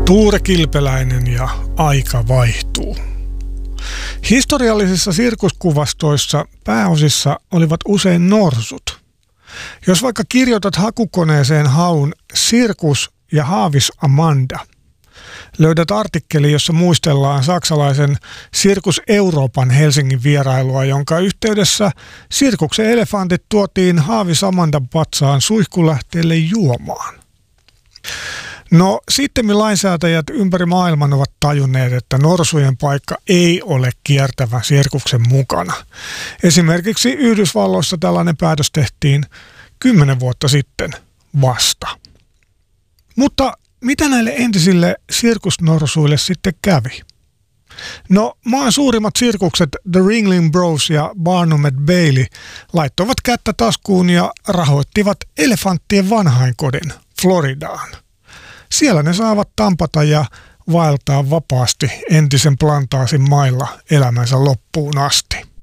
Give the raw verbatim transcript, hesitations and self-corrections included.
Tuure Kilpeläinen ja aika vaihtuu. Historiallisissa sirkuskuvastoissa pääosissa olivat usein norsut. Jos vaikka kirjoitat hakukoneeseen haun sirkus ja haavis Amanda, löydät artikkeli, jossa muistellaan saksalaisen Sirkus Euroopan Helsingin vierailua, jonka yhteydessä sirkuksen elefantit tuotiin haavis Amandan patsaan suihkulähteelle juomaan. No sitten lainsäätäjät ympäri maailman ovat tajunneet, että norsujen paikka ei ole kiertävän sirkuksen mukana. Esimerkiksi Yhdysvalloissa tällainen päätös tehtiin kymmenen vuotta sitten vasta. Mutta mitä näille entisille sirkusnorsuille sitten kävi? No, maan suurimmat sirkukset The Ringling Bros ja Barnum and Bailey laittoivat kättä taskuun ja rahoittivat elefanttien vanhainkodin Floridaan. Siellä ne saavat tampata ja vaeltaa vapaasti entisen plantaasin mailla elämänsä loppuun asti.